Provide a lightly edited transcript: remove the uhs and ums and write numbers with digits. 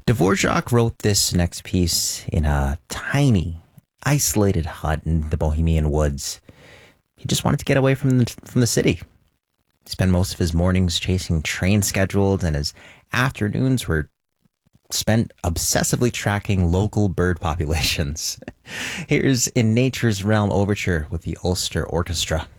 Dvorak wrote this next piece in a tiny, isolated hut in the Bohemian woods. He just wanted to get away from the city. He spent most of his mornings chasing train schedules, and his afternoons were spent obsessively tracking local bird populations. Here's In Nature's Realm Overture with the Ulster Orchestra.